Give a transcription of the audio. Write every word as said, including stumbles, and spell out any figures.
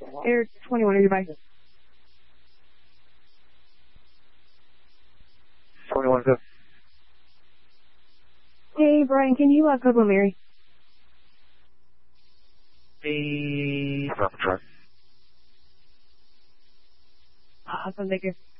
Air twenty-one, are you by? twenty-one, go. Hey, Brian, can you uh, code one Mary? The... From truck. Awesome, thank you.